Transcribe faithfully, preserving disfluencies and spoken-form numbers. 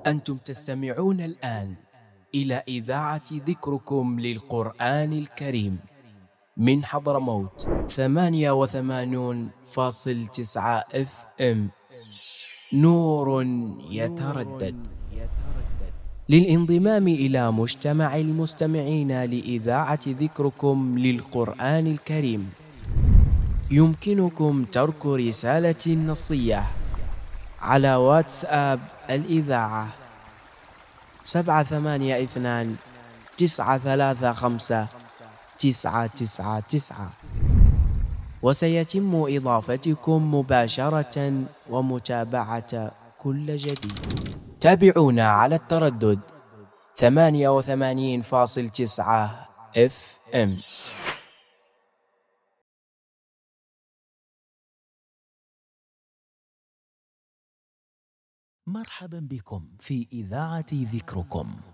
أنتم تستمعون الآن إلى إذاعة ذكركم للقرآن الكريم من حضرموت ثمانية وثمانون فاصل تسعة اف ام. نور يتردد. للانضمام إلى مجتمع المستمعين لإذاعة ذكركم للقرآن الكريم يمكنكم ترك رسالة نصية على واتساب الإذاعة سبعة ثمانية اثنان تسعة ثلاثة خمسة تسعة تسعة تسعة، وسيتم إضافتكم مباشرة ومتابعة كل جديد. تابعونا على التردد ثمانية وثمانين فاصل تسعة اف ام. مرحبا بكم في إذاعة ذكركم.